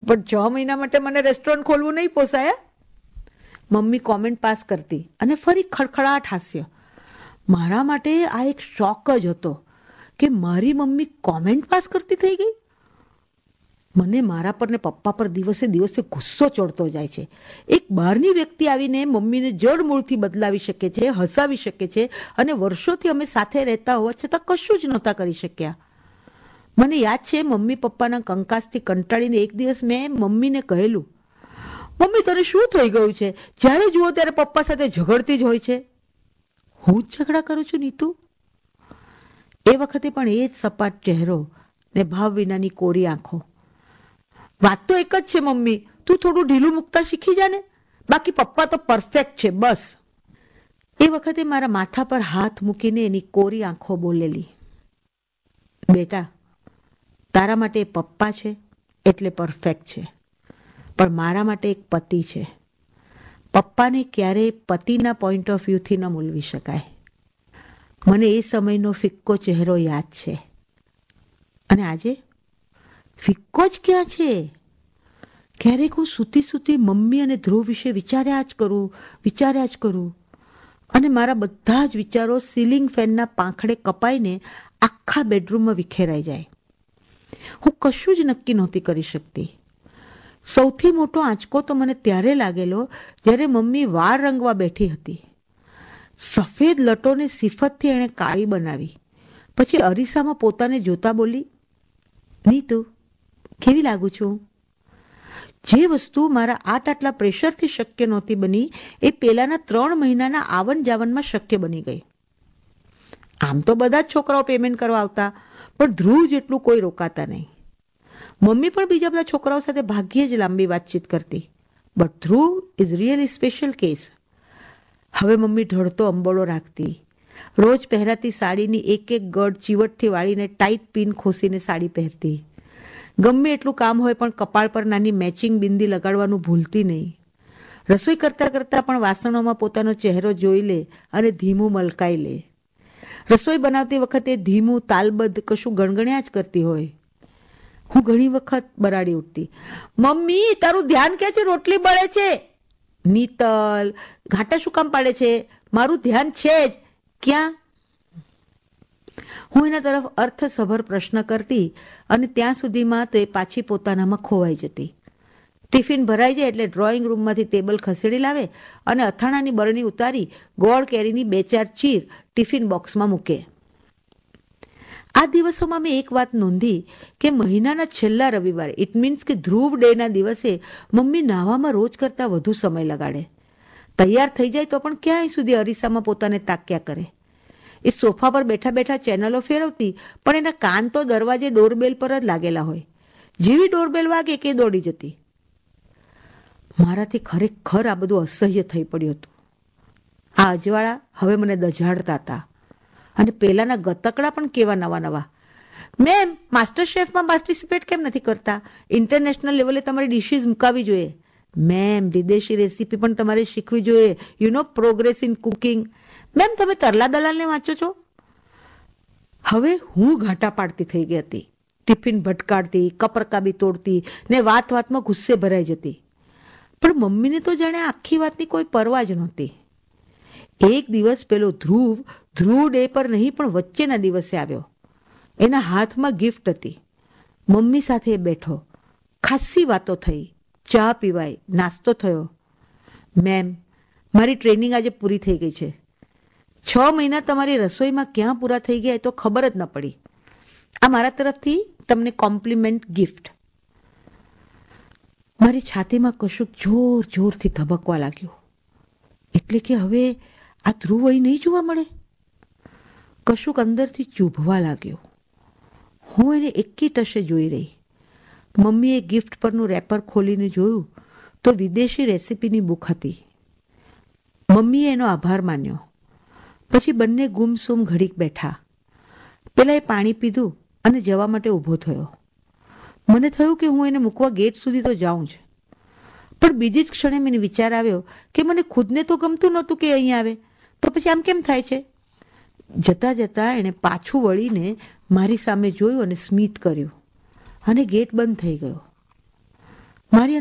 પણ 6 મહિના માટે મને રેસ્ટોરન્ટ ખોલવું નહીં પોસાય. મમ્મી કોમેન્ટ પાસ કરતી અને ફરી ખડખડાટ હાસ્ય. મારા માટે આ એક શોક જ હતો કે મારી મમ્મી કોમેન્ટ પાસ કરતી થઈ ગઈ. મને મારા પર ને પપ્પા પર દિવસે દિવસે ગુસ્સો ચડતો જાય છે. એક બહારની વ્યક્તિ આવીને મમ્મીને જડમૂળથી બદલાવી શકે છે, હસાવી શકે છે, અને વર્ષોથી અમે સાથે રહેતા હોવા છતાં કશું જ નહોતા કરી શક્યા. મને યાદ છે, મમ્મી પપ્પાના કંકાસથી કંટાળીને એક દિવસ મેં મમ્મીને કહેલું, મમ્મી તને શું થઈ ગયું છે? જ્યારે જુઓ ત્યારે પપ્પા સાથે ઝઘડતી જ હોય છે. હું જ ઝઘડા કરું છું નીતુ? એ વખતે પણ એ જ સપાટ ચહેરો ને ભાવ વિનાની કોરી આંખો. વાત તો એક જ છે મમ્મી, તું થોડું ઢીલું મૂકતા શીખી જા ને, બાકી પપ્પા તો પરફેક્ટ છે બસ. એ વખતે મારા માથા પર હાથ મૂકીને એની કોરી આંખો બોલેલી, બેટા તારા માટે પપ્પા છે એટલે પરફેક્ટ છે, પણ મારા માટે એક પતિ છે. પપ્પાને ક્યારેય પતિના પોઈન્ટ ઓફ વ્યૂથી ન મૂલવી શકાય. મને એ સમયનો ફિક્કો ચહેરો યાદ છે. અને આજે ફિક્કો જ ક્યાં છે? ક્યારેક હું સૂતી સૂતી મમ્મી અને ધ્રુવ વિશે વિચાર્યા જ કરું અને મારા બધા જ વિચારો સીલિંગ ફેનના પાંખડે કપાઈને આખા બેડરૂમમાં વિખેરાઈ જાય. હું કશું જ નક્કી નહોતી કરી શકતી. સૌથી મોટો આંચકો તો મને ત્યારે લાગેલો જ્યારે મમ્મી વાળ રંગવા બેઠી હતી. સફેદ લટોને સિફતથી એણે કાળી બનાવી. પછી અરીસામાં પોતાને જોતા બોલી, નીતુ કેવી લાગુ છું? જે વસ્તુ મારા આટલા પ્રેશરથી શક્ય નહોતી બની એ પેલાના 3 મહિનાના આવન જાવનમાં શક્ય બની ગઈ. આમ તો બધા જ છોકરાઓ પેમેન્ટ કરવા આવતા, પણ ધ્રુવ જેટલું કોઈ રોકાતા નહીં. મમ્મી પણ બીજા બધા છોકરાઓ સાથે ભાગ્યે જ લાંબી વાતચીત કરતી, but Dhruv is really special case. હવે મમ્મી ઢળતો અંબોળો રાખતી. રોજ પહેરાતી સાડીની એક એક ગઢ ચીવટથી વાળીને ટાઈટ પિન ખોસીને સાડી પહેરતી. ગમે એટલું કામ હોય પણ કપાળ પર નાની મેચિંગ બિંદી લગાડવાનું ભૂલતી નહીં. રસોઈ કરતાં કરતાં પણ વાસણોમાં પોતાનો ચહેરો જોઈ લે અને ધીમું મલકાઈ લે. રસોઈ બનાવતી વખતે ધીમું તાલબદ્ધ કશું ગણગણ્યા જ કરતી હોય. હું ઘણી વખત બરાડી ઉઠતી, મમ્મી તારું ધ્યાન ક્યાં છે? રોટલી બળે છે. નીતલ ઘાટા શું કામ પાડે છે? મારું ધ્યાન છે જ. ક્યાં? હું એના તરફ અર્થસભર પ્રશ્ન કરતી અને ત્યાં સુધીમાં તો એ પાછી પોતાનામાં ખોવાઈ જતી. ટિફિન ભરાઈ જાય એટલે ડ્રોઈંગ રૂમમાંથી ટેબલ ખસેડી લાવે અને અથાણાની બરણી ઉતારી ગોળ કેરીની 2-4 ચીર ટિફિન બોક્સમાં મૂકે. આ દિવસોમાં મેં એક વાત નોંધી કે મહિનાના છેલ્લા રવિવારે, ઇટ મીન્સ કે ધ્રુવ ડેના દિવસે, મમ્મી નાહવામાં રોજ કરતાં વધુ સમય લગાડે. તૈયાર થઈ જાય તો પણ ક્યાંય સુધી અરીસામાં પોતાને તાક્યા કરે. એ સોફા પર બેઠા બેઠા ચેનલો ફેરવતી, પણ એના કાન તો દરવાજે ડોરબેલ પર જ લાગેલા હોય. જેવી ડોરબેલ વાગે કે દોડી જતી. મારાથી ખરેખર આ બધું અસહ્ય થઈ પડ્યું હતું. આ અજવાળા હવે મને દઝાડતા હતા. અને પહેલાંના ગતકડા પણ કેવા નવા નવા. મેમ માસ્ટર શેફમાં પાર્ટિસિપેટ કેમ નથી કરતા? ઇન્ટરનેશનલ લેવલે તમારી ડિશિસ મુકાવી જોઈએ. મેમ વિદેશી રેસીપી પણ તમારે શીખવી જોઈએ. You know progress in cooking. Ma'am તમે તરલા દલાલને વાંચો છો? હવે હું ઘાટા પાડતી થઈ ગઈ હતી. ટિફિન ભટકાડતી, કપરકાબી તોડતી ને વાત વાતમાં ગુસ્સે ભરાઈ જતી. પણ મમ્મીને તો જાણે આખી વાતની કોઈ પરવા જ નહોતી. એક દિવસ પેલો ધ્રુવ ડે પર નહીં પણ વચ્ચેના દિવસે આવ્યો. એના હાથમાં ગિફ્ટ હતી. મમ્મી સાથે બેઠો. ખાસ્સી વાતો થઈ, ચા પીવાઈ, નાસ્તો થયો. મેમ મારી ટ્રેનિંગ આજે પૂરી થઈ ગઈ છે. 6 મહિના તમારી રસોઈમાં ક્યાં પૂરા થઈ ગયા એ તો ખબર જ ન પડી. આ મારા તરફથી તમને કોમ્પ્લિમેન્ટ ગિફ્ટ. મારી છાતીમાં કશુંક જોર જોરથી ધબકવા લાગ્યું. એટલે કે હવે આ ધ્રુવ અહીં નહીં જોવા મળે. કશુંક અંદરથી ચૂભવા લાગ્યું. હું એને એકી ટશે જોઈ રહી. મમ્મીએ ગિફ્ટ પરનું રેપર ખોલીને જોયું તો વિદેશી રેસીપીની બુક હતી. મમ્મીએ એનો આભાર માન્યો. પછી બંને ગુમસુમ ઘડીક બેઠા. પેલાએ પાણી પીધું અને જવા માટે ઊભો થયો. મને થયું કે હું એને મૂકવા ગેટ સુધી તો જાઉં જ, પણ બીજી જ ક્ષણે મને વિચાર આવ્યો કે મને ખુદને તો ગમતું નહોતું કે અહીં આવે, તો પછી આમ કેમ થાય છે? જતાં જતાં એણે પાછું વળીને મારી સામે જોયું અને સ્મિત કર્યું અને ગેટ બંધ થઈ ગયો. મારી